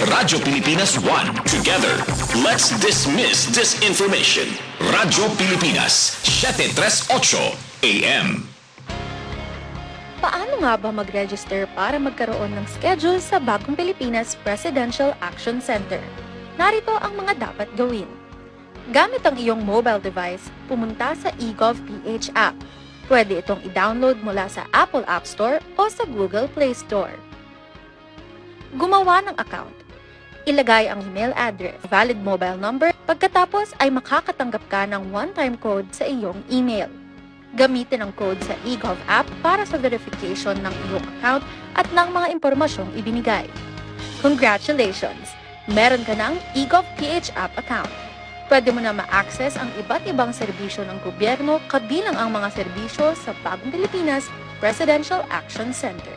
Radyo Pilipinas 1. Together, let's dismiss disinformation. Radyo Pilipinas, 738 AM. Paano nga ba mag-register para magkaroon ng schedule sa Bagong Pilipinas Presidential Action Center? Narito ang mga dapat gawin. Gamit ang iyong mobile device, pumunta sa eGovPH app. Pwede itong i-download mula sa Apple App Store o sa Google Play Store. Gumawa ng account. Ilagay ang email address, valid mobile number, pagkatapos ay makakatanggap ka ng one-time code sa iyong email. Gamitin ang code sa eGov app para sa verification ng iyong account at ng mga impormasyong ibinigay. Congratulations! Meron ka ng eGovPH app account. Pwede mo na ma-access ang iba't ibang serbisyo ng gobyerno kabilang ang mga serbisyo sa Bagong Pilipinas Presidential Action Center.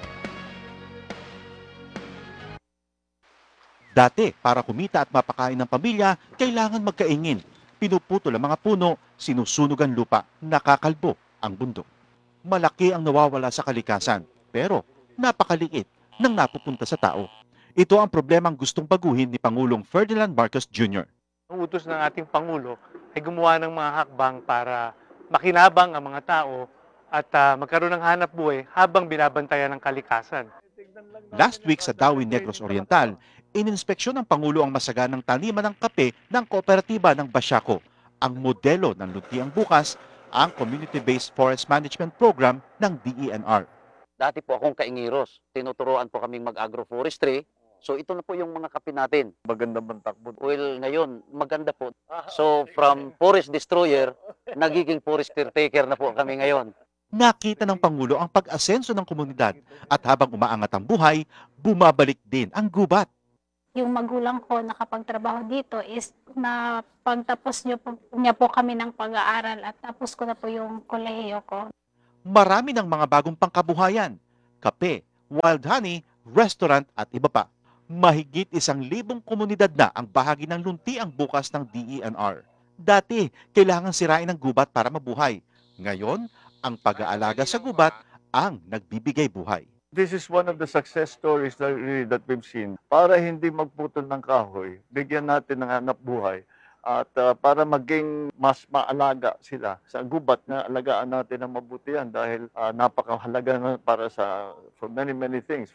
Dati, para kumita at mapakain ng pamilya, kailangan magkaingin. Pinuputol ang mga puno, sinusunog ang lupa, nakakalbo ang bundok. Malaki ang nawawala sa kalikasan, pero napakaliit nang napupunta sa tao. Ito ang problemang gustong baguhin ni Pangulong Ferdinand Marcos Jr. Ang utos ng ating Pangulo ay gumawa ng mga hakbang para makinabang ang mga tao at magkaroon ng hanap buhay habang binabantayan ng kalikasan. Last week sa Dawin Negros Oriental, ininspeksyon ng Pangulo ang masaganang taniman ng kape ng kooperatiba ng Basyaco. Ang modelo ng Luntiang Bukas, ang Community-Based Forest Management Program ng DENR. Dati po akong kaingiros. Tinuturuan po kaming mag-agroforestry. So ito na po yung mga kape natin. Maganda bang takbo? Well, ngayon, maganda po. So from forest destroyer, nagiging forest caretaker na po kami ngayon. Nakita ng Pangulo ang pag-asenso ng komunidad at habang umaangat ang buhay, bumabalik din ang gubat. Yung magulang ko nakapagtrabaho dito is na pagtapos niya po kami ng pag-aaral at tapos ko na po yung kolehiyo ko. Marami ng mga bagong pangkabuhayan, kape, wild honey, restaurant at iba pa. Mahigit 1,000 komunidad na ang bahagi ng Luntiang Bukas ng DENR. Dati, kailangan sirain ang gubat para mabuhay. Ngayon, ang pag-aalaga sa gubat ang nagbibigay buhay. This is one of the success stories that we've seen. Para hindi magputol ng kahoy, bigyan natin ng hanap buhay at para maging mas maalaga sila sa gubat na alagaan natin ng mabuti yan dahil napakahalaga na para for many things.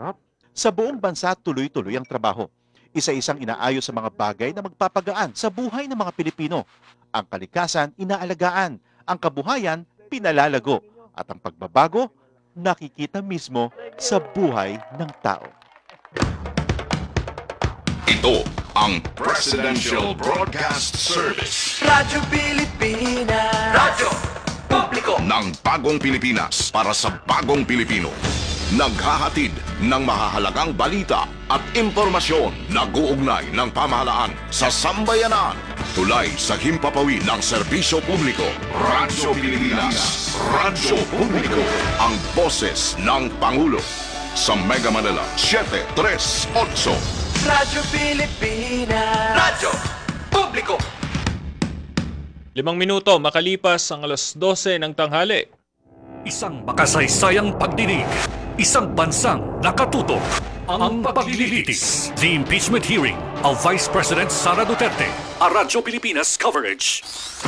Sa buong bansa, tuloy-tuloy ang trabaho. Isa-isang inaayos sa mga bagay na magpapagaan sa buhay ng mga Pilipino. Ang kalikasan, inaalagaan. Ang kabuhayan, pinalalago. At ang pagbabago, nakikita mismo sa buhay ng tao. Ito ang Presidential Broadcast Service. Radyo Pilipinas. Radyo Publiko Ng Bagong Pilipinas para sa Bagong Pilipino. Naghahatid ng mahahalagang balita at impormasyon na guugnay ng pamahalaan sa sambayanan. Tulay sa himpapawid ng serbisyo publiko. Radyo Pilipinas. Radyo Publiko. Ang boses ng Pangulo. Sa Mega Manila, 738. Radyo Pilipinas. Radyo Publiko 5 minuto makalipas ang alas 12 ng tanghali. Isang makasaysayang pagdinig, isang bansang nakatutok, ang paglilitis. The impeachment hearing of Vice President Sara Duterte. A Radyo Pilipinas coverage.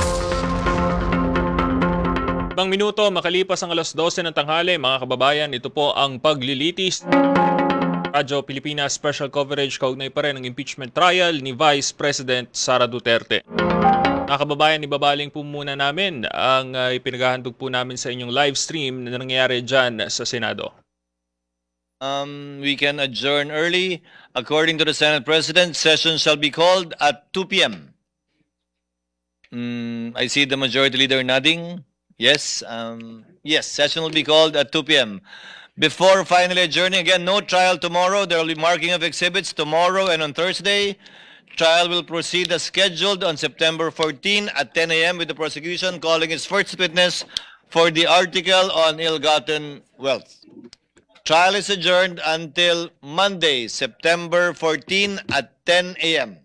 5 minuto makalipas ang alas 12 ng tanghali, mga kababayan, ito po ang paglilitis. Radyo Pilipinas special coverage, kaugnay pa rin ang impeachment trial ni Vice President Sara Duterte. Mga kababayan, ibabaling po muna namin ang ipinaghahandog po namin sa inyong live stream na nangyayari dyan sa Senado. We can adjourn early. According to the Senate President, session shall be called at 2 p.m. I see the Majority Leader nodding. Yes, yes, session will be called at 2 p.m. Before finally adjourning, again, no trial tomorrow. There will be marking of exhibits tomorrow and on Thursday. Trial will proceed as scheduled on September 14 at 10 a.m. with the prosecution calling its first witness for the article on ill-gotten wealth. Trial is adjourned until Monday, September 14 at 10 a.m.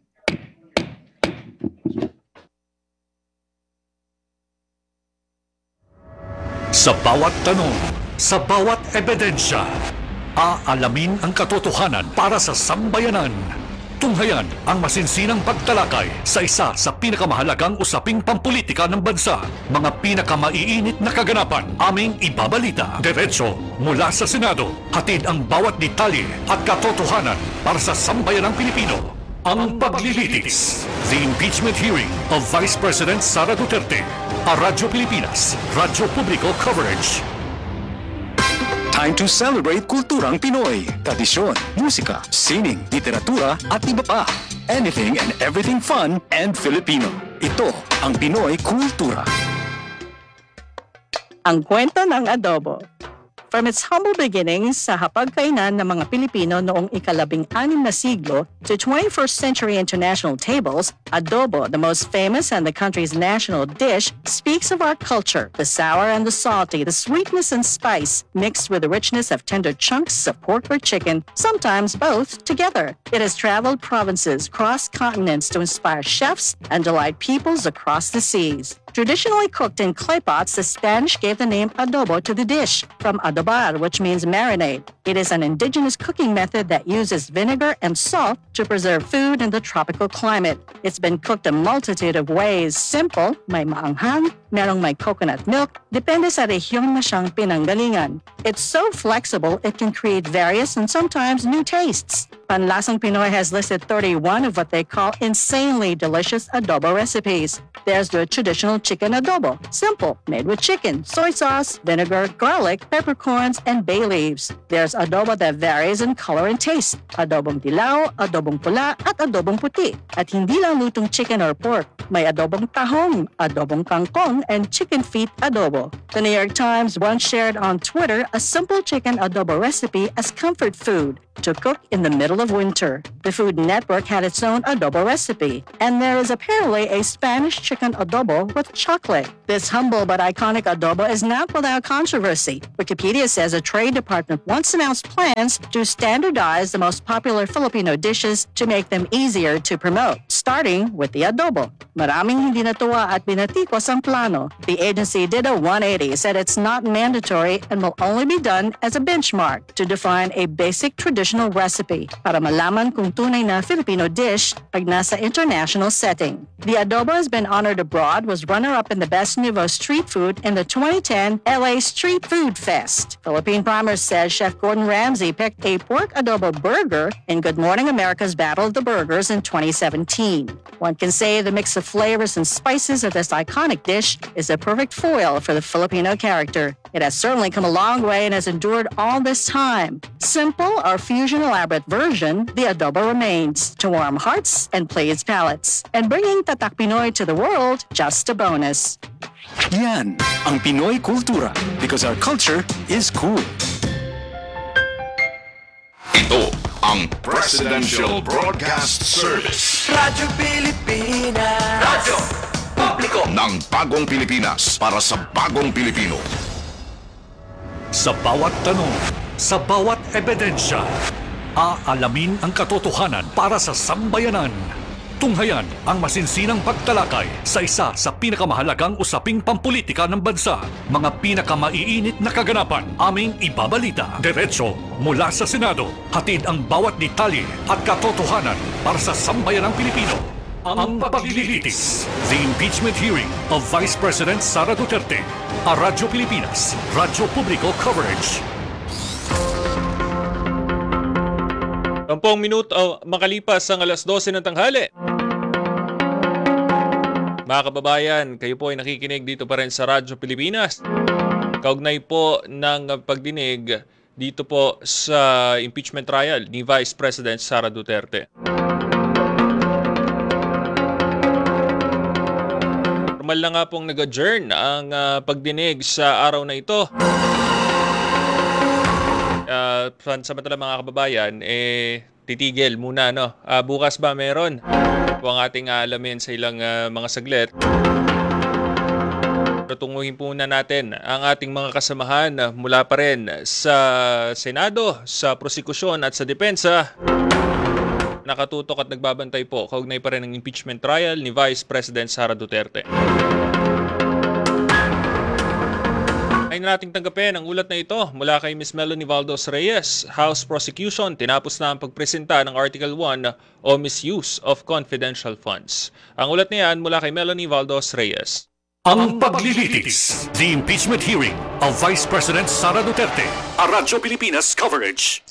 Sa bawat tanong, sa bawat ebidensya, aalamin ang katotohanan para sa sambayanan. Tunghayan ang masinsinang pagtalakay sa isa sa pinakamahalagang usaping pampolitika ng bansa. Mga pinakamaiinit na kaganapan, aming ibabalita. Diretso mula sa Senado, hatid ang bawat detalye at katotohanan para sa sambayanang Pilipino. Ang paglilitis. The impeachment hearing of Vice President Sara Duterte. A Radyo Pilipinas, Radyo Publiko Coverage. Time to celebrate kulturang Pinoy. Tradisyon, musika, sining, literatura at iba pa. Anything and everything fun and Filipino. Ito ang Pinoy Kultura. Ang kwento ng adobo. From its humble beginnings sa hapagkainan ng mga Pilipino noong ika-16 na siglo to 21st century international tables, adobo, the most famous and the country's national dish, speaks of our culture, the sour and the salty, the sweetness and spice, mixed with the richness of tender chunks of pork or chicken, sometimes both together. It has traveled provinces, crossed continents to inspire chefs and delight peoples across the seas. Traditionally cooked in clay pots, the Spanish gave the name adobo to the dish, from adobar, which means marinade. It is an indigenous cooking method that uses vinegar and salt to preserve food in the tropical climate. It's been cooked a multitude of ways. Simple, may maanghang, merong may coconut milk, depende sa rehiyon na siyang pinanggalingan. It's so flexible, it can create various and sometimes new tastes. Panlasang Pinoy has listed 31 of what they call insanely delicious adobo recipes. There's the traditional chicken adobo, simple, made with chicken, soy sauce, vinegar, garlic, peppercorns, and bay leaves. There's adobo that varies in color and taste, adobong dilaw, adobong pula, at adobong puti. At hindi lang lutong chicken or pork, may adobong tahong, adobong kangkong, and chicken feet adobo. The New York Times once shared on Twitter a simple chicken adobo recipe as comfort food to cook in the middle of winter. The Food Network had its own adobo recipe, and there is apparently a Spanish chicken adobo with chocolate. This humble but iconic adobo is not without controversy. Wikipedia says a trade department once announced plans to standardize the most popular Filipino dishes to make them easier to promote, starting with the adobo. Maraming hindi natuwa at binatikos ang plano. The agency did a 180, said it's not mandatory and will only be done as a benchmark to define a basic traditional recipe para malaman kung tunay na Filipino dish pag nasa international setting. The adobo has been honored abroad, was runner-up in the Best Nouveau Street Food in the 2010 LA Street Food Fest. Philippine Primer says Chef Gordon Ramsay picked a pork adobo burger in Good Morning America's Battle of the Burgers in 2017. One can say the mix of flavors and spices of this iconic dish is a perfect foil for the Filipino character. It has certainly come a long way and has endured all this time. Simple or fusion elaborate version, the adobo remains to warm hearts and please palates. And bringing Tatak Pinoy to the world, just a bonus. Yan ang Pinoy Kultura because our culture is cool. Ito ang Presidential Broadcast Service. Radyo Pilipinas. Radyo Publiko. Ng bagong Pilipinas para sa bagong Pilipino. Sa bawat tanong, sa bawat ebidensya, aalamin ang katotohanan para sa sambayanan. Tunghayan ang masinsinang pagtalakay sa isa sa pinakamahalagang usaping pampolitika ng bansa. Mga pinakamaiinit na kaganapan, aming ibabalita. Diretso mula sa Senado, hatid ang bawat detalye at katotohanan para sa sambayanang Pilipino. Ang paglilitis. The impeachment hearing of Vice President Sara Duterte. A Radyo Pilipinas, Radyo Publiko Coverage. 10 minuto makalipas ang alas 12 ng tanghali. Mga kababayan, kayo po ay nakikinig dito pa rin sa Radyo Pilipinas. Kaugnay po ng pagdinig dito po sa impeachment trial ni Vice President Sara Duterte. Normal na nga pong nag-adjourn ang pagdinig sa araw na ito. Samantala mga kababayan, titigil muna, no? Bukas ba meron? Ito ang ating alamin sa ilang mga saglit. Tunguhin po na natin ang ating mga kasamahan mula pa rin sa Senado, sa prosekusyon at sa depensa. Nakatutok at nagbabantay po kaugnay pa rin ng impeachment trial ni Vice President Sara Duterte. Maaari na nating tanggapin ang ulat na ito mula kay Ms. Melanie Valdos Reyes. House Prosecution tinapos na ang pagpresenta ng Article 1 o misuse of confidential funds. Ang ulat na yan mula kay Melanie Valdos Reyes. Ang paglilitis, the impeachment hearing of Vice President Sara Duterte. A Radyo Pilipinas coverage.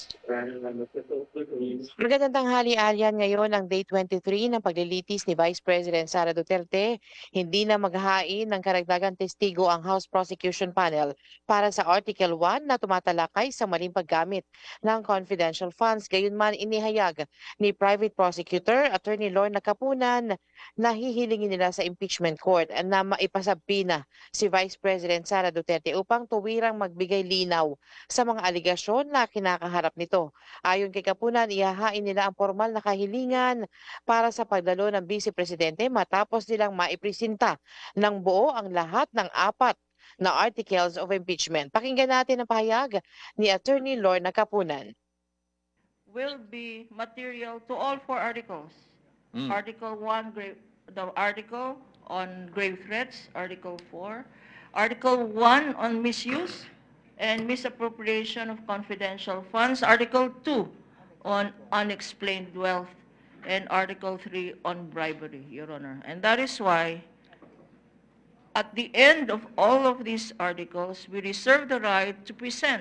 Magandang tanghali, Alian. Ngayon ang Day 23 ng paglilitis ni Vice President Sara Duterte. Hindi na maghahain ng karagdagang testigo ang House Prosecution Panel para sa Article 1 na tumatalakay sa maling paggamit ng confidential funds. Gayunman inihayag ni Private Prosecutor Attorney Lorna Capunan na hihilingin nila sa impeachment court na maipasabina si Vice President Sara Duterte upang tuwirang magbigay linaw sa mga aligasyon na kinakaharap nito. Ayon kay Capunan, ihahain nila ang formal na kahilingan para sa pagdalo ng Vice Presidente matapos nilang maipresenta ng buo ang lahat ng 4 na articles of impeachment. Pakinggan natin ang pahayag ni Attorney Lorna Capunan. Will be material to all 4 articles. Article 1, the article on grave threats, Article 4, Article 1 on misuse and misappropriation of confidential funds, Article 2 on unexplained wealth, and Article 3 on bribery, Your Honor. And that is why, at the end of all of these articles, we reserve the right to present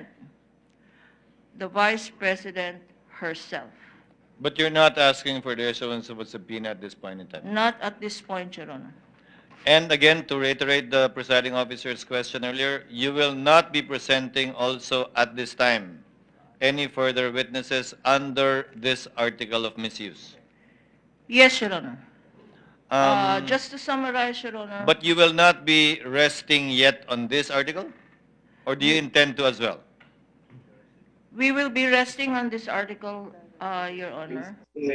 the Vice President herself. But you're not asking for the issuance of a subpoena at this point in time? Not at this point, Your Honor. And again, to reiterate the presiding officer's question earlier, you will not be presenting also at this time any further witnesses under this article of misuse? Yes, Your Honor. Just to summarize, Your Honor. But you will not be resting yet on this article? Or do you intend to as well? We will be resting on this article, Your Honor.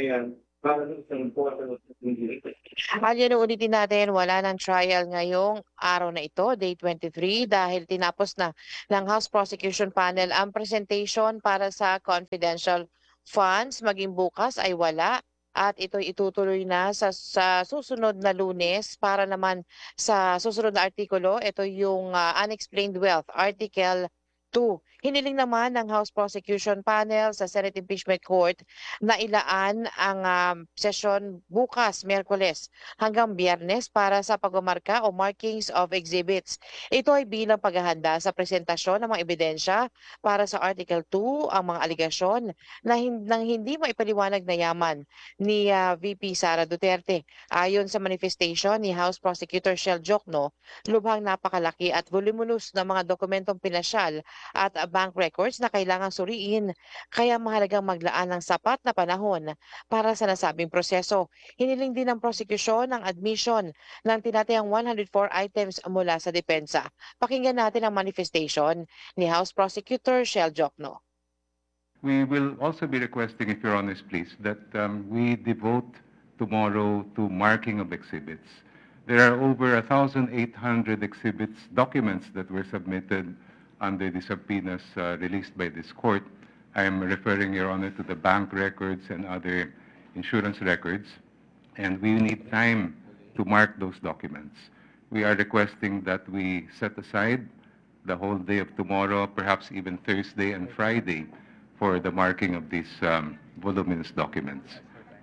Alyan, ulitin natin, wala ng trial ngayong araw na ito, Day 23, dahil tinapos na ng House Prosecution Panel ang presentation para sa confidential funds. Maging bukas ay wala at ito itutuloy na sa susunod na Lunes para naman sa susunod na artikulo. Ito yung unexplained wealth, Article 2. Hiniling naman ng House Prosecution Panel sa Senate Impeachment Court na ilaan ang sesyon bukas, Miyerkules, hanggang Biyernes para sa pagmamarka o markings of exhibits. Ito ay bilang paghahanda sa presentasyon ng mga ebidensya para sa Article 2, ang mga aligasyon na hindi maipaliwanag na yaman ni VP Sara Duterte. Ayon sa manifestation ni House Prosecutor Shell Jokno, lubhang napakalaki at voluminous na mga dokumentong pinasyal at bank records na kailangang suriin, kaya mahalagang maglaan ng sapat na panahon para sa nasabing proseso. Hiniling din ng prosecution ang admission ng tinatayang 104 items mula sa depensa. Pakinggan natin ang manifestation ni House Prosecutor Shell Jokno. We will also be requesting, if Your Honor please, that we devote tomorrow to marking of exhibits. There are over 1,800 exhibits, documents that were submitted under the subpoenas released by this court. I am referring, Your Honor, to the bank records and other insurance records, and we need time to mark those documents. We are requesting that we set aside the whole day of tomorrow, perhaps even Thursday and Friday, for the marking of these voluminous documents.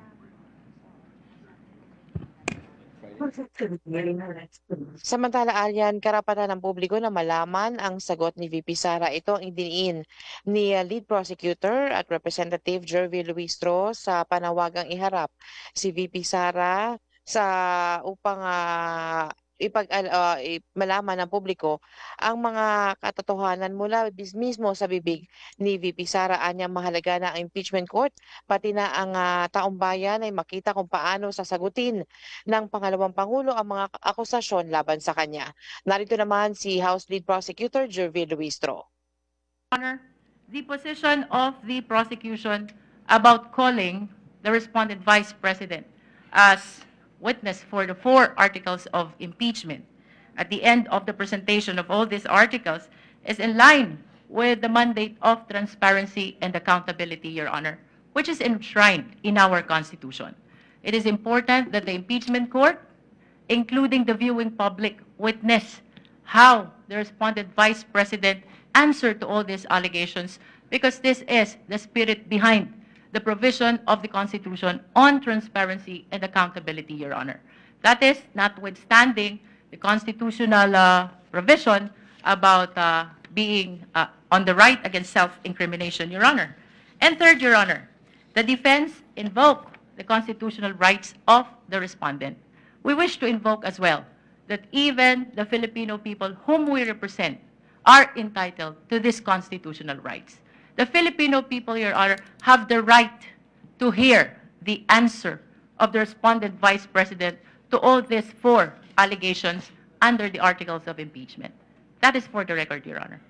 Samantala, Alyan, karapatan ng publiko na malaman ang sagot ni VP Sara. Ito ang idiniin ni Lead Prosecutor at Representative Jervy Luistro sa panawagang iharap si VP Sara upang malaman ng publiko ang mga katotohanan mula mismo sa bibig ni VP Sara. Anyang mahalaga na ang impeachment court, pati na ang taong bayan ay makita kung paano sasagutin ng pangalawang Pangulo ang mga akusasyon laban sa kanya. Narito naman si House Lead Prosecutor Jervy Luistro. Honor, the position of the prosecution about calling the respondent Vice President as witness for the 4 articles of impeachment at the end of the presentation of all these articles is in line with the mandate of transparency and accountability, Your Honor, which is enshrined in our Constitution. It is important that the impeachment court, including the viewing public, witness how the respondent Vice President answer to all these allegations, because this is the spirit behind the provision of the Constitution on transparency and accountability, Your Honor. That is, notwithstanding the constitutional provision about being on the right against self-incrimination, Your Honor. And third, Your Honor, the defense invoke the constitutional rights of the respondent. We wish to invoke as well that even the Filipino people whom we represent are entitled to these constitutional rights. The Filipino people, Your Honor, have the right to hear the answer of the respondent Vice President to all these 4 allegations under the articles of impeachment. That is for the record, Your Honor.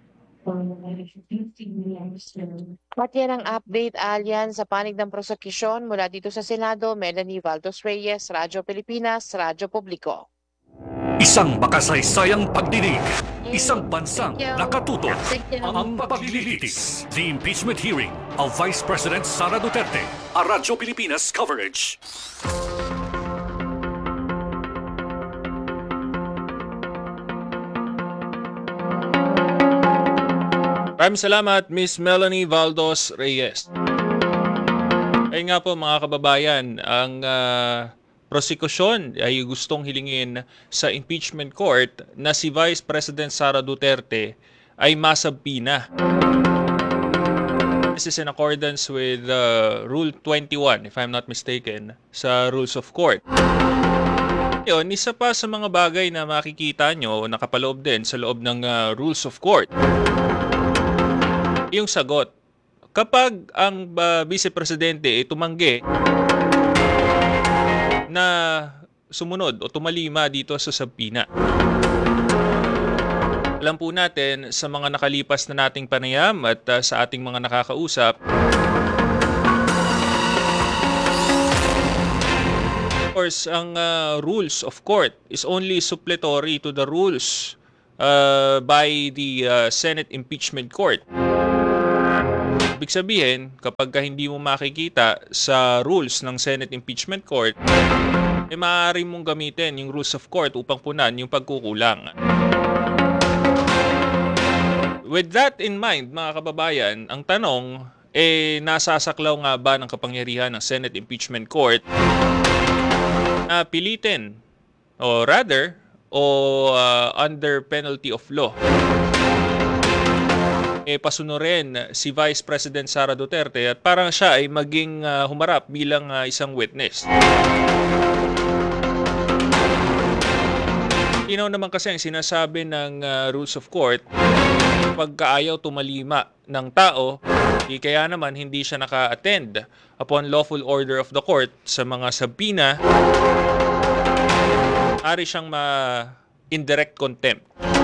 At yan ang update, Alyan, sa panig ng prosekusyon mula dito sa Senado. Melanie Valdos Reyes, Radyo Pilipinas, Radyo Publiko. Isang makasaysayang pagdinig, isang bansang nakatutok, ang paglilitis. The impeachment hearing of Vice President Sara Duterte, a Radyo Pilipinas coverage. Maraming salamat, Miss Melanie Valdos Reyes. Ayun nga po mga kababayan, ang prosekusyon ay gustong hilingin sa impeachment court na si Vice President Sara Duterte ay masabpina. This is in accordance with Rule 21, if I'm not mistaken, sa Rules of Court. Yun, isa pa sa mga bagay na makikita nyo, nakapaloob din sa loob ng Rules of Court. Yung sagot, kapag ang Vice Presidente ay tumanggi na sumunod o tumalima dito sa sabpina. Alam po natin sa mga nakalipas na nating panayam at sa ating mga nakakausap, of course, ang rules of court is only supplementary to the rules by the Senate Impeachment Court. Ibig sabihin, kapag hindi mo makikita sa rules ng Senate Impeachment Court, maaari mong gamitin yung rules of court upang punan yung pagkukulang. With that in mind, mga kababayan, ang tanong, nasasaklaw nga ba ng kapangyarihan ng Senate Impeachment Court na pilitin, o rather, under penalty of law, pasunurin si Vice President Sara Duterte at parang siya ay maging humarap bilang isang witness. Inaw naman kasi ang sinasabi ng Rules of Court, pagkaayaw tumalima ng tao, kaya naman hindi siya naka-attend upon lawful order of the court sa mga sabina, ari siyang indirect contempt.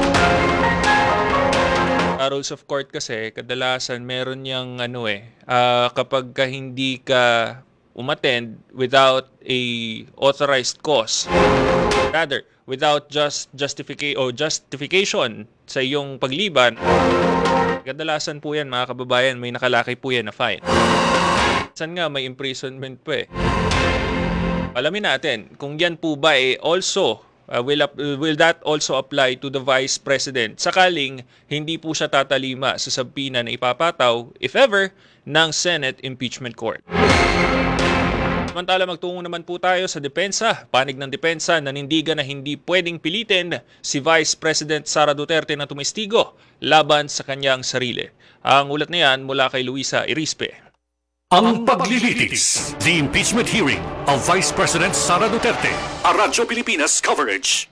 Rules of court kasi kadalasan meron niyang kapag hindi ka umattend without a authorized cause, rather without justification sa iyong pagliban, kadalasan po yan mga kababayan, may nakalakay po yan na fine. Saan nga may imprisonment po Alamin natin kung yan po ba also will that also apply to the Vice President sakaling hindi po siya tatalima sa sabpina na ipapataw, if ever, ng Senate Impeachment Court. Samantala, magtungo naman po tayo sa depensa. Panig ng depensa, nanindigan na hindi pwedeng pilitin si Vice President Sara Duterte na tumestigo laban sa kanyang sarili. Ang ulat na yan mula kay Luisa Irispe. Ang paglilitis, the impeachment hearing of Vice President Sara Duterte, a Radyo Pilipinas coverage.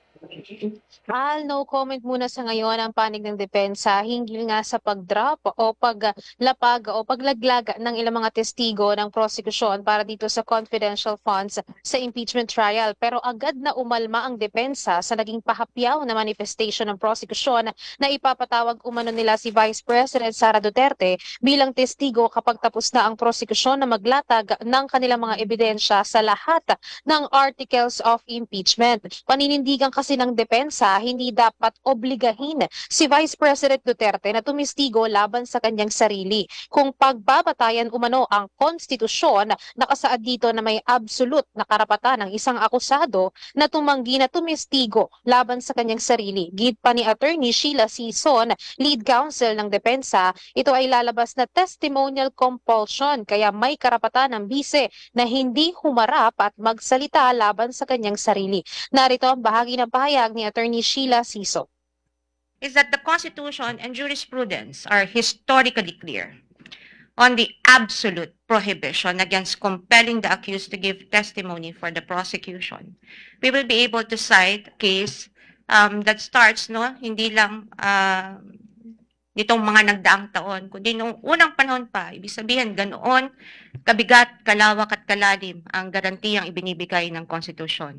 No comment muna sa ngayon ang panig ng depensa hinggil nga sa pag-drop o paglapag o paglaglag ng ilang mga testigo ng prosekusyon para dito sa confidential funds sa impeachment trial. Pero agad na umalma ang depensa sa naging pahapyaw na manifestation ng prosekusyon na ipapatawag umano nila si Vice President Sara Duterte bilang testigo kapag tapos na ang prosekusyon na maglatag ng kanilang mga ebidensya sa lahat ng articles of impeachment. Paninindigan kasi ng depensa hindi dapat obligahin si Vice President Duterte na tumistigo laban sa kanyang sarili. Kung pagbabatayan umano ang konstitusyon, nakasaad dito na may absolute na karapatan ng isang akusado na tumanggi na tumistigo laban sa kanyang sarili. Gid pa ni Attorney Sheila Sison, lead counsel ng depensa, ito ay lalabas na testimonial compulsion kaya may karapatan ng bise na hindi humarap at magsalita laban sa kanyang sarili. Narito ang bahagi ng pahayag ni Attorney Sheila Sison. Is that the Constitution and jurisprudence are historically clear on the absolute prohibition against compelling the accused to give testimony for the prosecution. We will be able to cite a case that starts, hindi lang nitong mga nagdaang taon, kundi noong unang panahon pa. Ibig sabihin, ganoon kabigat, kalawak at kalalim ang garantiyang ibinibigay ng konstitusyon.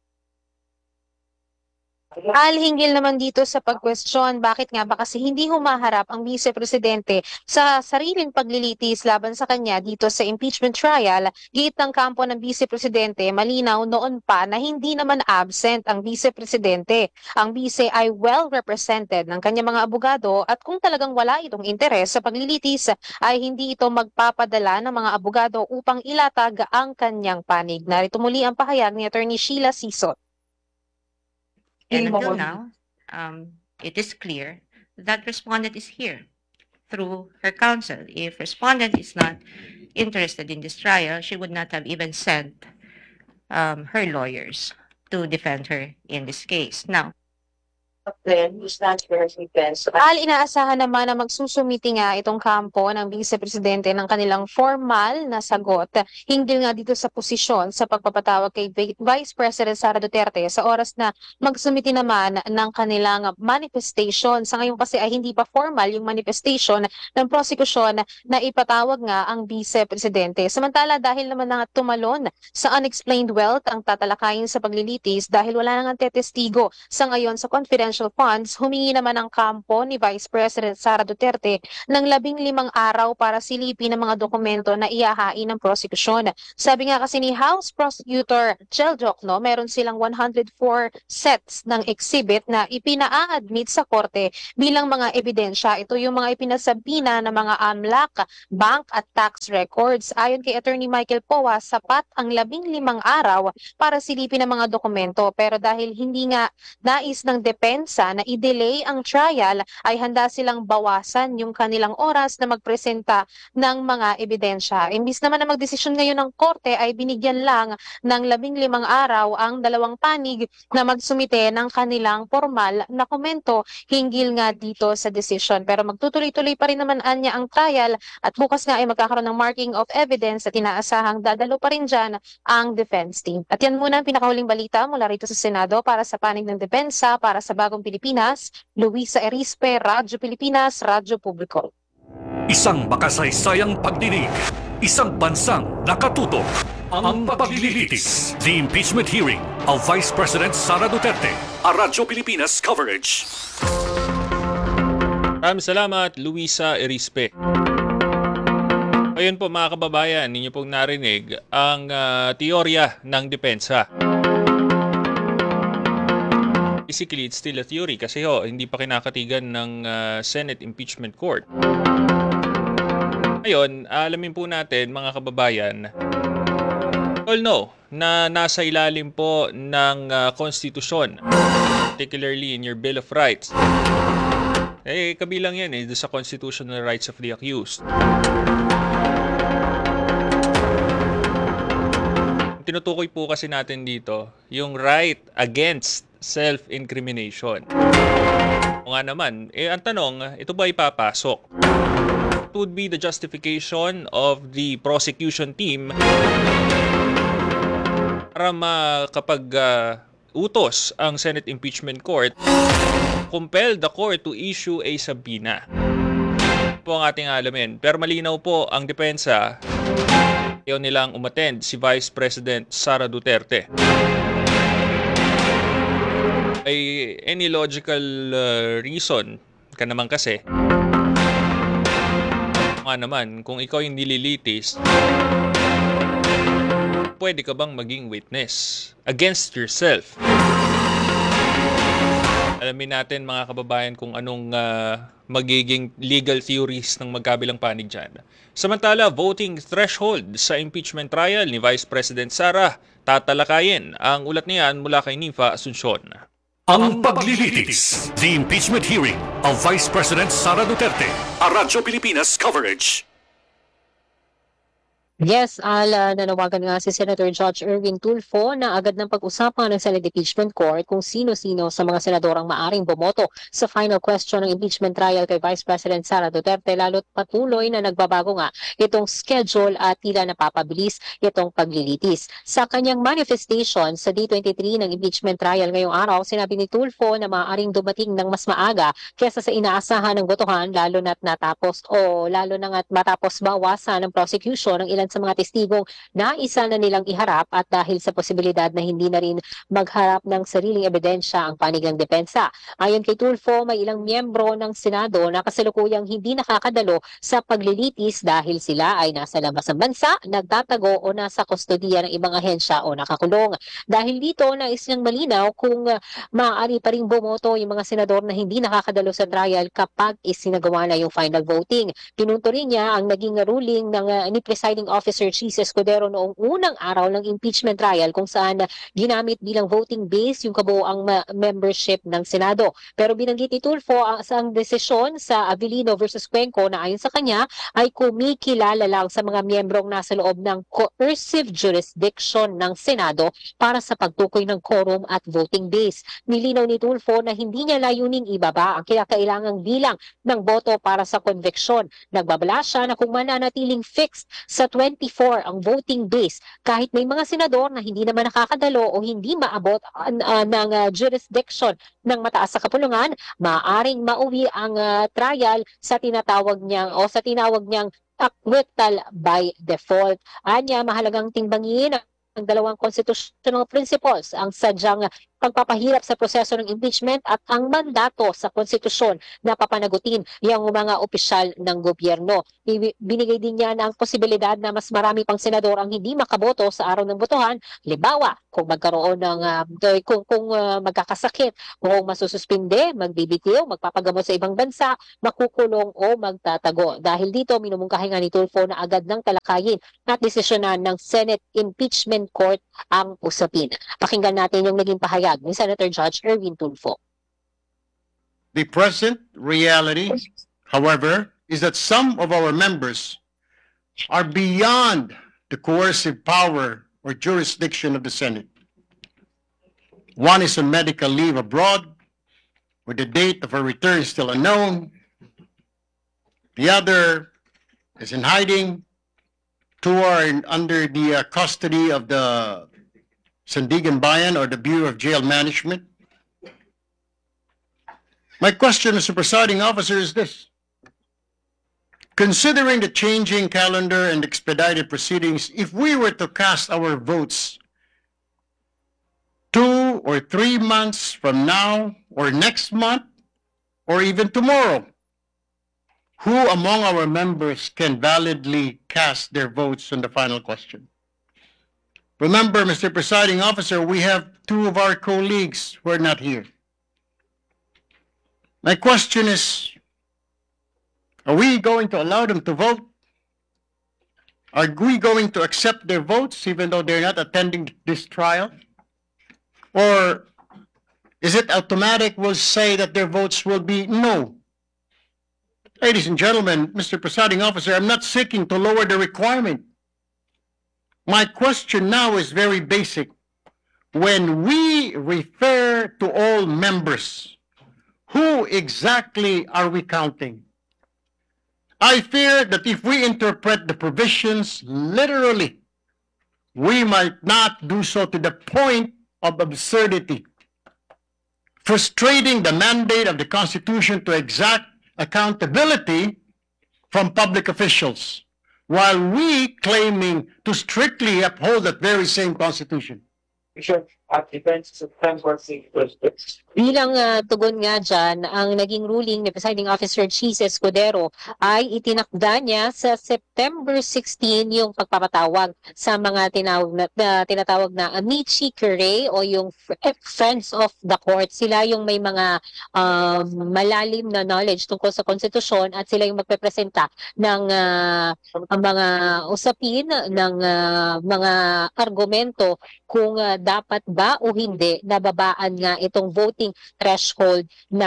Hinggil naman dito sa pagkwestiyon, bakit nga ba kasi hindi humaharap ang Vice Presidente sa sariling paglilitis laban sa kanya dito sa impeachment trial, giit ng kampo ng Vice Presidente, malinaw noon pa na hindi naman absent ang Vice Presidente. Ang Vice ay well represented ng kanyang mga abogado at kung talagang wala itong interes sa paglilitis, ay hindi ito magpapadala ng mga abogado upang ilatag ang kanyang panig. Narito muli ang pahayag ni Attorney Sheila Sison. And until now, it is clear that respondent is here through her counsel. If respondent is not interested in this trial, she would not have even sent her lawyers to defend her in this case. Now, inaasahan naman na magsusumiti nga itong kampo ng Vice Presidente ng kanilang formal na sagot hinggil nga dito sa posisyon sa pagpapatawag kay Vice President Sara Duterte sa oras na magsumiti naman ng kanilang manifestation. Sa ngayon kasi ay hindi pa formal yung manifestation ng prosecution na ipatawag nga ang Vice Presidente. Samantala dahil naman nga tumalon sa unexplained wealth ang tatalakayin sa paglilitis dahil wala nang tetestigo sa ngayon sa confidential funds, humingi naman ang kampo ni Vice President Sara Duterte ng 15 araw para silipin ang mga dokumento na ihahain ng prosecution. Sabi nga kasi ni House Prosecutor Chel Jokno, meron silang 104 sets ng exhibit na ipina-admit sa korte bilang mga ebidensya. Ito yung mga ipinasabina ng mga AMLAC, bank at tax records. Ayon kay Attorney Michael Poa, sapat ang 15 araw para silipin ang mga dokumento. Pero dahil hindi nga nais ng depensa na i-delay ang trial, ay handa silang bawasan yung kanilang oras na magpresenta ng mga ebidensya. Imbis naman na magdesisyon ngayon ng korte, ay binigyan lang ng 15 araw ang dalawang panig na magsumite ng kanilang formal na komento hinggil nga dito sa decision. Pero magtutuloy-tuloy pa rin naman anya ang trial at bukas nga ay magkakaroon ng marking of evidence at inaasahang dadalo pa rin dyan ang defense team. At yan muna ang pinakahuling balita mula rito sa Senado para sa panig ng depensa, para sa Bagong Pilipinas, Luisa Erispe, Radyo Pilipinas, Radyo Publiko. Isang makasaysayang pagdinig, isang bansang nakatutok, ang paglilitis. The impeachment hearing of Vice President Sara Duterte, a Radyo Pilipinas coverage. Maraming salamat, Luisa Erispe. Ayun po mga kababayan, ninyo pong narinig ang teorya ng depensa. Basically, it's still a theory kasi hindi pa kinakatigan ng Senate Impeachment Court. Ngayon, alamin po natin mga kababayan, all know na nasa ilalim po ng konstitusyon, particularly in your Bill of Rights. Kabilang yan sa constitutional rights of the accused. Tinutukoy po kasi natin dito yung right against self-incrimination. O nga naman, ang tanong, ito ba ipapasok? It would be the justification of the prosecution team para kapag utos ang Senate Impeachment Court, compel the court to issue a subpoena. Ito po ang ating alamin. Pero malinaw po ang depensa, ayaw nilang umattend si Vice President Sara Duterte. Ay any logical reason ka naman kasi. Nga naman, kung ikaw yung nililitis, pwede ka bang maging witness against yourself? Alamin natin mga kababayan kung anong magiging legal theories ng magkabilang panig dyan. Samantala, voting threshold sa impeachment trial ni Vice President Sara, tatalakayin. Ang ulat niyan mula kay Nifa Asuncion. Ang paglilitis, the impeachment hearing of Vice President Sara Duterte, a Radyo Pilipinas coverage. Yes, nanawagan nga si Senator Judge Erwin Tulfo na agad ng pag-usapan ng Senate Impeachment Court kung sino-sino sa mga senador ang maaring bumoto sa final question ng impeachment trial kay Vice President Sara Duterte, lalo't patuloy na nagbabago nga itong schedule at tila napapabilis itong paglilitis. Sa kanyang manifestation sa D23 ng impeachment trial ngayong araw, sinabi ni Tulfo na maaaring dumating ng mas maaga kesa sa inaasahan ng botohan, lalo na't matapos bawasan ng prosecution ng ilan sa mga testigong na isa na nilang iharap at dahil sa posibilidad na hindi na rin magharap ng sariling ebidensya ang panig ng depensa. Ayon kay Tulfo, may ilang miyembro ng Senado na kasalukuyang hindi nakakadalo sa paglilitis dahil sila ay nasa labas ng bansa, nagtatago o nasa kustodiya ng ibang ahensya o nakakulong. Dahil dito, nais niyang malinaw kung maaari pa rin bumoto yung mga senador na hindi nakakadalo sa trial kapag isinagawa na yung final voting. Pinunto rin niya ang naging ruling ni Presiding Officer Chis Escudero noong unang araw ng impeachment trial kung saan ginamit bilang voting base yung kabuoang membership ng Senado. Pero binanggit ni Tulfo ang desisyon sa Avellino versus Cuenco na ayon sa kanya ay kumikilala lang sa mga miyembrong nasa loob ng coercive jurisdiction ng Senado para sa pagtukoy ng quorum at voting base. Nilinaw ni Tulfo na hindi niya layuning ibaba ang kinakailangang bilang ng boto para sa conviction. Nagbabala siya na kung mananatiling fixed sa 24 ang voting base, kahit may mga senador na hindi naman nakakadalo o hindi maabot ng jurisdiction ng mataas sa kapulungan, maaaring mauwi ang trial sa tinawag niyang acquittal by default. Anya, mahalagang timbangin ang dalawang constitutional principles, ang sadyang pagpapahirap sa proseso ng impeachment at ang mandato sa konstitusyon na papanagutin yung mga opisyal ng gobyerno. Binigay din niya na ang posibilidad na mas marami pang senador ang hindi makaboto sa araw ng botohan, halimbawa kung magkaroon ng magkakasakit, kung masususpinde, magbibitiw, magpapagamot sa ibang bansa, makukulong o magtatago. Dahil dito, minumungkahi nga ni Tulfo na agad ng talakayin at desisyonan ng Senate Impeachment Court ang usapin. Pakinggan natin yung naging pahayag ni Senator Judge Erwin Tulfo. The present reality, however, is that some of our members are beyond the coercive power or jurisdiction of the Senate. One is on medical leave abroad, where the date of her return is still unknown. The other is in hiding. Two are under the custody of the Sandigan Bayan or the Bureau of Jail Management. My question, Mr. Presiding Officer, is this. Considering the changing calendar and expedited proceedings, if we were to cast our votes 2 or 3 months from now, or next month, or even tomorrow, who among our members can validly cast their votes on the final question? Remember, Mr. Presiding Officer, we have 2 of our colleagues who are not here. My question is, are we going to allow them to vote? Are we going to accept their votes even though they're not attending this trial? Or is it automatic? We'll say that their votes will be no. Ladies and gentlemen, Mr. Presiding Officer, I'm not seeking to lower the requirement. My question now is very basic. When we refer to all members, who exactly are we counting? I fear that if we interpret the provisions literally, we might not do so to the point of absurdity, frustrating the mandate of the Constitution to exact accountability from public officials, while we claiming to strictly uphold that very same Constitution. at events September 6. Bilang tugon nga dyan, ang naging ruling ni Presiding Officer Cheese Escudero ay itinakda niya sa September 16 yung pagpapatawag sa mga tinatawag na amici curiae o yung friends of the court. Sila yung may mga malalim na knowledge tungkol sa konstitusyon at sila yung magpepresenta ng mga usapin, ng mga argumento kung dapat ba o hindi nababaan nga itong voting threshold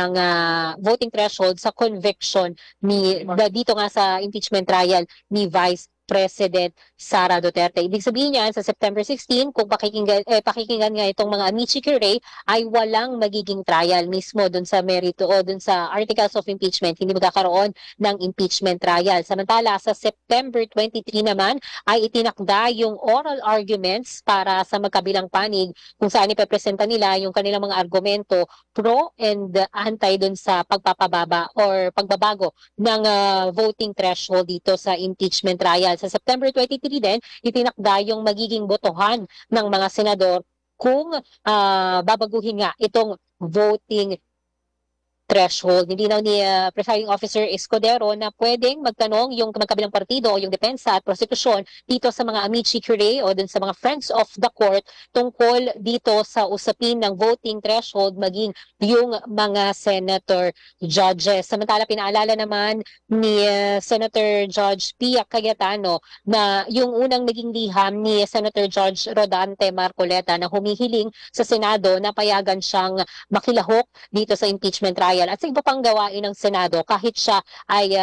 sa conviction dito nga sa impeachment trial ni Vice President Sara Duterte. Ibig sabihin niyan, sa September 16, kung pakikinggan nga itong mga amici curiae, ay walang magiging trial mismo dun sa merito o dun sa articles of impeachment. Hindi magkakaroon ng impeachment trial. Samantala, sa September 23 naman, ay itinakda yung oral arguments para sa magkabilang panig kung saan ipepresenta nila yung kanilang mga argumento pro and anti dun sa pagpapababa or pagbabago ng voting threshold dito sa impeachment trial. Sa September 23 din, itinakda yung magiging botohan ng mga senador kung babaguhin nga itong voting threshold. Hindi na ni Presiding Officer Escudero na pwedeng magtanong yung magkabilang partido o yung depensa at prosekusyon dito sa mga amici curiae o dun sa mga friends of the court tungkol dito sa usapin ng voting threshold maging yung mga senator judges. Samantala, pinaalala naman ni Senator Judge Pia Cayetano na yung unang naging liham ni Senator Judge Rodante Marcoleta na humihiling sa Senado na payagan siyang makilahok dito sa impeachment trial at sa iba pang gawain ng Senado kahit siya ay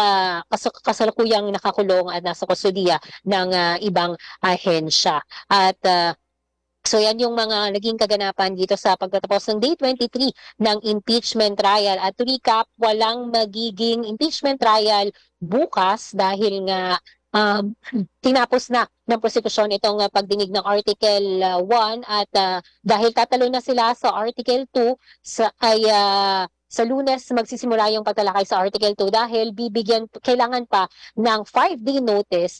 kasalukuyang nakakulong at nasa kustudiya ng ibang ahensya. At so yan yung mga naging kaganapan dito sa pagtatapos ng Day 23 ng impeachment trial. At to recap, walang magiging impeachment trial bukas dahil nga tinapos na ng prosekusyon itong pagdinig ng Article 1 at dahil tatalo na sila sa Article 2 sa Lunes magsisimula yung pagtalakay sa Article 2 dahil kailangan pa ng 5-day notice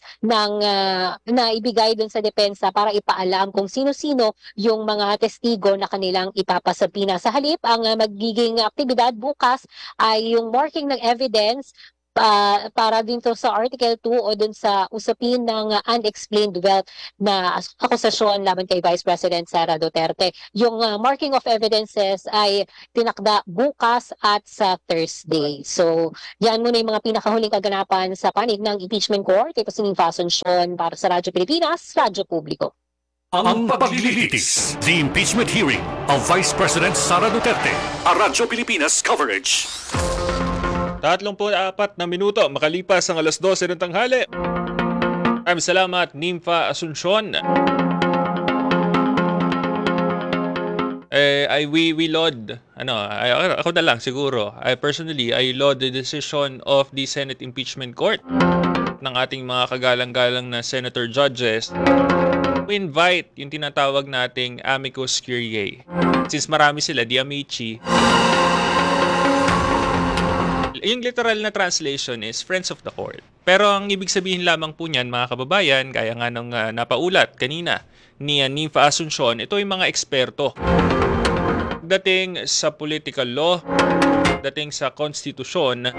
na ibigay dun sa depensa para ipaalam kung sino-sino yung mga testigo na kanilang ipapasabina. Sa halip, ang magiging aktibidad bukas ay yung marking ng evidence para dito sa Article 2 o dun sa usapin ng unexplained wealth na akusasyon laban kay Vice President Sara Duterte. Yung marking of evidences ay tinakda bukas at sa Thursday. So, yan muna yung mga pinakahuling kaganapan sa panig ng impeachment court. Ito si Ninfa Asuncion para sa Radyo Pilipinas, Radyo Publiko. Ang paglilitis, the impeachment hearing of Vice President Sara Duterte, a Radyo Pilipinas coverage. 34 na minuto makalipas ang alas 12 ng tanghali. Maraming salamat, Ninfa Asuncion. We laud, ako na lang siguro. I laud the decision of the Senate Impeachment Court ng ating mga kagalang-galang na senator judges to invite yung tinatawag nating amicus curiae. Since marami sila, di amici. Yung literal na translation is friends of the court. Pero ang ibig sabihin lamang po niyan, mga kababayan, kaya nga nung napaulat kanina ni Ninfa Asuncion, ito yung mga eksperto dating sa political law, dating sa konstitusyon.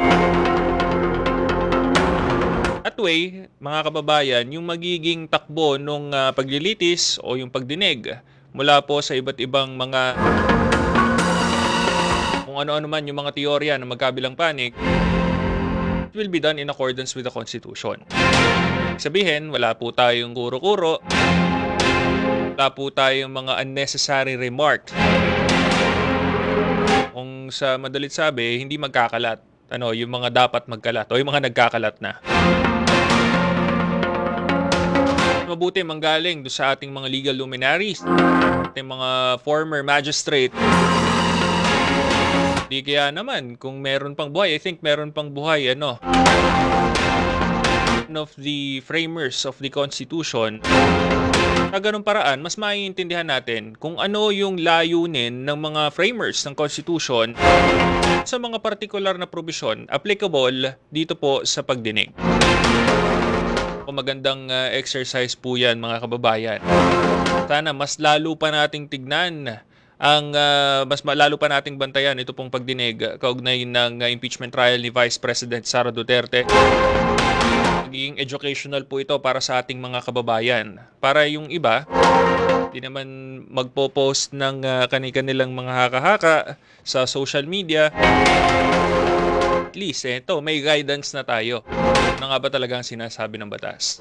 At mga kababayan, yung magiging takbo nung paglilitis o yung pagdinig mula po sa iba't ibang mga kung ano-ano man yung mga teorya ng magkabilang panig, it will be done in accordance with the Constitution. Sabihin, wala po tayong kuro-kuro, wala po tayong mga unnecessary remarks. Kung sa madalit sabi, hindi magkakalat. Yung mga dapat magkalat o yung mga nagkakalat na. Mabuti manggaling do sa ating mga legal luminaries, ating mga former magistrate. Di kaya naman, kung meron pang buhay, I think meron pang buhay, one of the framers of the Constitution, sa ganung paraan, mas maiintindihan natin kung ano yung layunin ng mga framers ng Constitution sa mga partikular na probisyon applicable dito po sa pagdinig. Magandang exercise po yan mga kababayan. Sana mas lalo pa nating tignan mas lalo pa nating bantayan ito pong pagdinig kaugnay ng impeachment trial ni Vice President Sara Duterte. Magiging educational po ito para sa ating mga kababayan. Para yung iba, di naman magpo-post ng kanilang mga haka-haka sa social media. At least, ito, may guidance na tayo. Ano nga ba talaga ang sinasabi ng batas?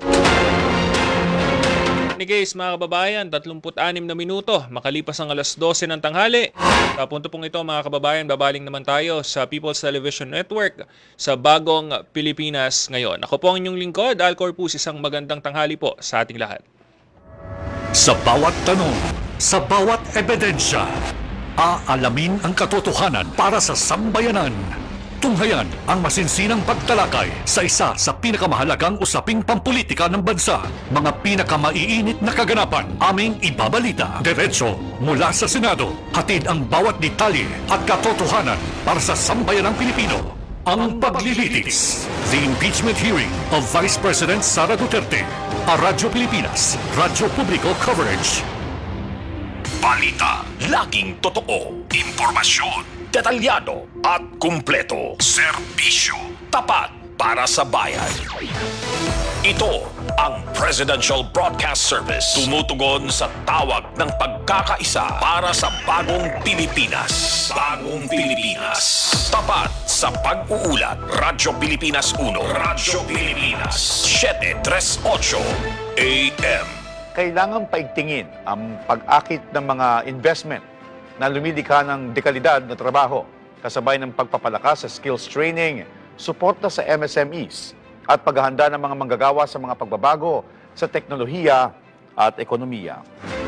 Guys, mga kababayan, 36 na minuto makalipas ang alas 12 ng tanghali. Sa punto pong ito, mga kababayan, babaling naman tayo sa People's Television Network sa Bagong Pilipinas Ngayon. Ako po ang inyong lingkod, Al Corpus. Isang magandang tanghali po sa ating lahat. Sa bawat tanong, sa bawat ebidensya, aalamin ang katotohanan para sa sambayanan. Tunghayan ang masinsinang pagtalakay sa isa sa pinakamahalagang usaping pampolitika ng bansa. Mga pinakamaiinit na kaganapan aming ibabalita. Diretso mula sa Senado. Hatid ang bawat detalye at katotohanan para sa sambayanang Pilipino. Ang paglilitis. The impeachment hearing of Vice President Sara Duterte. Radyo Pilipinas. Radyo Publiko Coverage. Balita, laging totoo, impormasyon, detalyado at kumpleto. Serbisyo, tapat para sa bayan. Ito ang Presidential Broadcast Service. Tumutugon sa tawag ng pagkakaisa para sa bagong Pilipinas. Bagong Pilipinas. Tapat sa pag-uulat. Radyo Pilipinas 1. Radyo Pilipinas 738 AM. Kailangang paigtingin ang pag-akit ng mga investment na lumilika ng dekalidad na trabaho, kasabay ng pagpapalakas sa skills training, suporta sa MSMEs, at paghahanda ng mga manggagawa sa mga pagbabago sa teknolohiya at ekonomiya.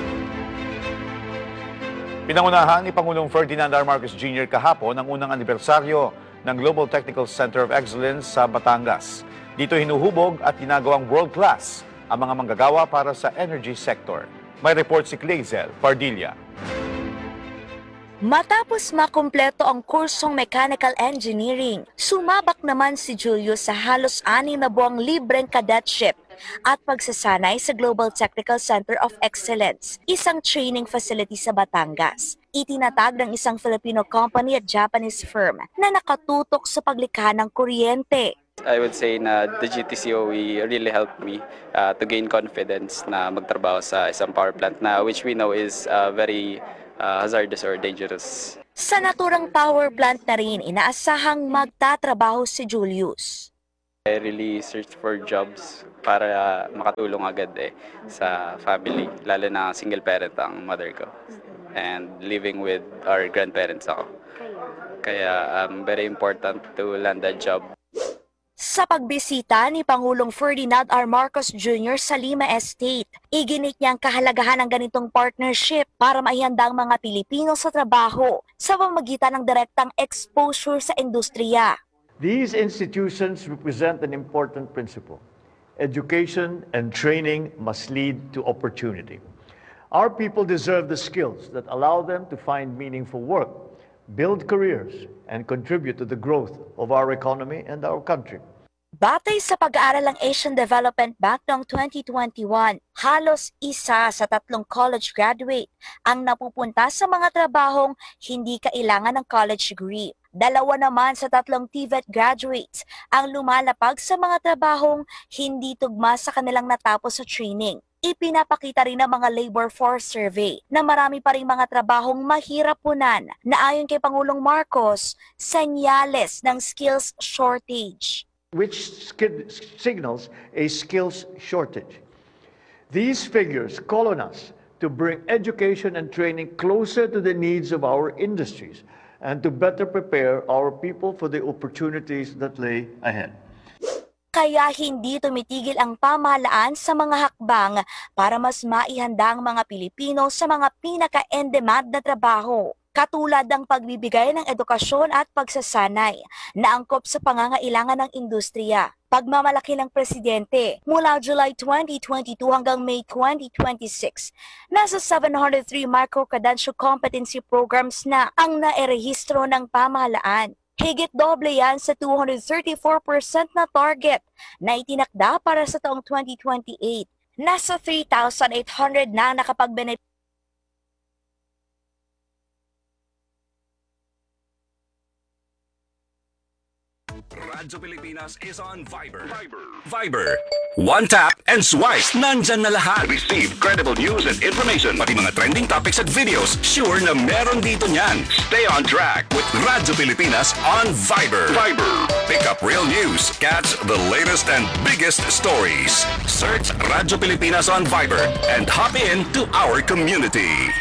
Pinangunahan ni Pangulong Ferdinand R. Marcos Jr. kahapon ang unang anibersaryo ng Global Technical Center of Excellence sa Batangas. Dito hinuhubog at ginagawang world-class ang mga manggagawa para sa energy sector. May report si Clayzel Pardilla. Matapos makumpleto ang kursong Mechanical Engineering, sumabak naman si Julius sa halos 6 na buwang libreng cadetship at pagsasanay sa Global Technical Center of Excellence, isang training facility sa Batangas. Itinatag ng isang Filipino company at Japanese firm na nakatutok sa paglikha ng kuryente. I would say na the GTCOE really helped me to gain confidence na magtrabaho sa isang power plant na which we know is very hazardous or dangerous. Sa naturang power plant na rin, inaasahang magtatrabaho si Julius. I really searched for jobs para makatulong agad sa family, lalo na single parent ang mother ko. And living with our grandparents ako. Kaya very important to land a job. Sa pagbisita ni Pangulong Ferdinand R. Marcos Jr. sa Lima Estate, iginit niya ang kahalagahan ng ganitong partnership para maihanda ang mga Pilipino sa trabaho sa pamamagitan ng direktang exposure sa industriya. These institutions represent an important principle. Education and training must lead to opportunity. Our people deserve the skills that allow them to find meaningful work, build careers, and contribute to the growth of our economy and our country. Batay sa pag-aaral ng Asian Development Bank noong 2021, halos 1 sa 3 college graduate ang napupunta sa mga trabahong hindi kailangan ng college degree. 2 naman sa 3 TVET graduates ang lumalapag sa mga trabahong hindi tugma sa kanilang natapos sa training. Ipinapakita rin ng mga labor force survey na marami pa rin mga trabahong mahirap punan na ayon kay Pangulong Marcos, senyales ng skills shortage. Which signals a skills shortage. These figures call on us to bring education and training closer to the needs of our industries and to better prepare our people for the opportunities that lay ahead. Kaya hindi tumitigil ang pamahalaan sa mga hakbang para mas maihanda ang mga Pilipino sa mga pinaka-in-demand na trabaho. Katulad ng pagbibigay ng edukasyon at pagsasanay na angkop sa pangangailangan ng industriya. Pagmamalaki ng Presidente mula July 2022 hanggang May 2026, nasa 703 micro-credential competency programs na ang nairehistro ng pamahalaan. Higit doble yan sa 234% na target na itinakda para sa taong 2028. Nasa 3,800 na nakapagbenefit. Radyo Pilipinas is on Viber. Viber. One tap and swipe. Nandyan na lahat. Receive credible news and information. Pati mga trending topics at videos. Sure na meron dito niyan. Stay on track with Radyo Pilipinas on Viber. Pick up real news. Catch the latest and biggest stories. Search Radyo Pilipinas on Viber and hop in to our community.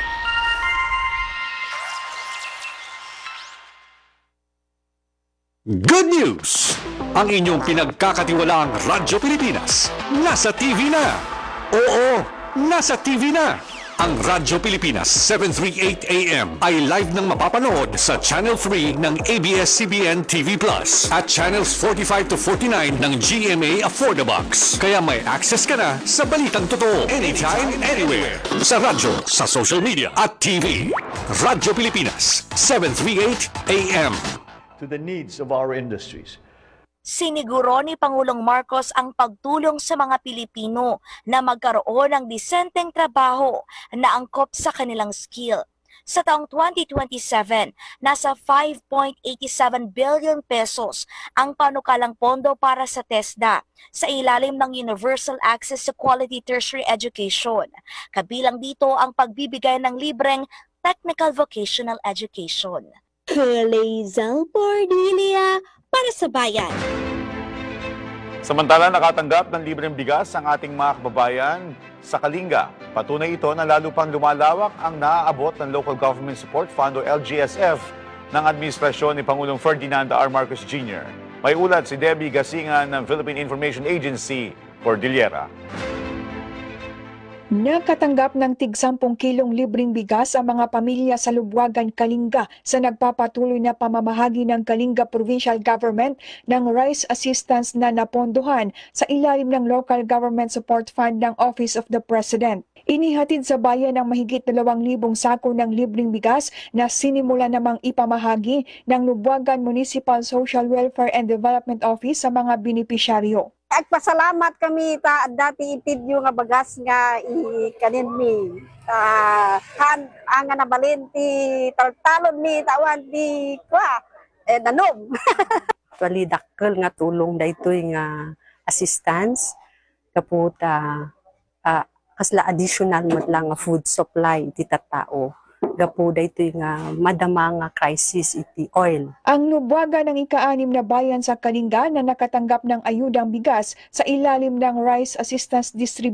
Good news! Ang inyong pinagkakatiwalaang Radyo Pilipinas nasa TV na. Oo, nasa TV na. Ang Radyo Pilipinas 738 AM ay live nang mapapanood sa Channel 3 ng ABS-CBN TV Plus at Channels 45 to 49 ng GMA Affordabox. Kaya may access ka na sa balitang totoo anytime, anywhere. Sa radyo, sa social media at TV. Radyo Pilipinas 738 AM. To the needs of our industries. Siniguro ni Pangulong Marcos ang pagtulong sa mga Pilipino na magkaroon ng disenteng trabaho na angkop sa kanilang skill. Sa taong 2027, nasa 5.87 billion pesos ang panukalang pondo para sa TESDA sa ilalim ng Universal Access to Quality Tertiary Education. Kabilang dito ang pagbibigay ng libreng technical vocational education. Lizelle Bordilia para sa bayan. Samantala, nakatanggap ng libreng bigas ang ating mga kababayan sa Kalinga. Patunay ito na lalo pang lumalawak ang naaabot ng Local Government Support Fund o LGSF ng administrasyon ni Pangulong Ferdinand R. Marcos Jr. May ulat si Debbie Gasingan ng Philippine Information Agency, Cordillera. Nakatanggap ng tig 10 kilong libreng bigas ang mga pamilya sa Lubwagan, Kalinga sa nagpapatuloy na pamamahagi ng Kalinga Provincial Government ng rice assistance na napondohan sa ilalim ng Local Government Support Fund ng Office of the President. Inihatid sa bayan ng mahigit 2,000 sako ng libreng bigas na sinimula namang ipamahagi ng Lubwagan Municipal Social Welfare and Development Office sa mga benepisyaryo. Agpasalamat kami ta dati itid yung nga bagas nga ikanin mi ang nga nabalenti talon mi tawan di kwa nanom. Actually dakkel nga tulong daytoy nga assistance kaputa kasla additional matlang nga food supply iti tattao. Gapo daytoy nga madama nga crisis iti oil. Ang Lubwagan ng ika-6 na bayan sa Kalinga na nakatanggap ng ayudang bigas sa ilalim ng Rice Assistance Distribution